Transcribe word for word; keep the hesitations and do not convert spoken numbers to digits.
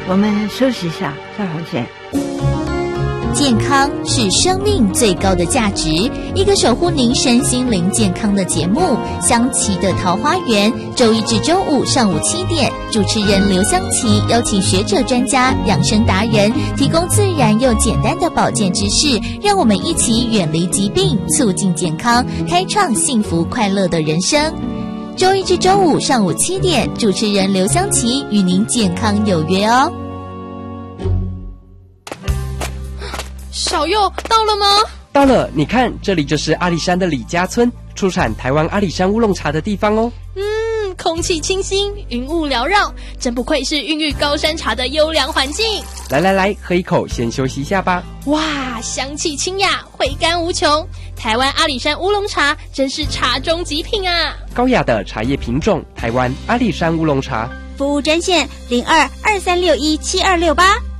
我们休息一下，再回见。 健康是生命最高的价值，一个守护您身心灵健康的节目《香琪的桃花源》，周一至周五上午七点，主持人刘香琪邀请学者专家、养生达人，提供自然又简单的保健知识，让我们一起远离疾病，促进健康，开创幸福快乐的人生。周一至周五上午七点，主持人刘香琪与您健康有约哦。 小佑到了吗？ 到了，你看，这里就是阿里山的李家村，出产台湾阿里山乌龙茶的地方哦。 嗯，空气清新，云雾缭绕，真不愧是孕育高山茶的优良环境。 来来来，喝一口，先休息一下吧。 哇，香气清雅，回甘无穷。台湾阿里山乌龙茶真是茶中极品啊！ 高雅的茶叶品种，台湾阿里山乌龙茶。 服务专线零二二三六一七二六八。